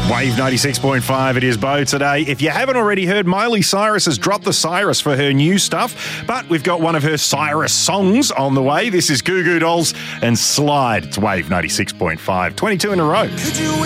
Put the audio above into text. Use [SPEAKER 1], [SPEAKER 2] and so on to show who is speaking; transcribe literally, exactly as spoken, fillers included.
[SPEAKER 1] Wave ninety-six point five, it is Bo today. If you haven't already heard, Miley Cyrus has dropped the Cyrus for her new stuff, but we've got one of her Cyrus songs on the way. This is Goo Goo Dolls and Slide. It's Wave ninety-six point five, twenty-two in a row.
[SPEAKER 2] Could you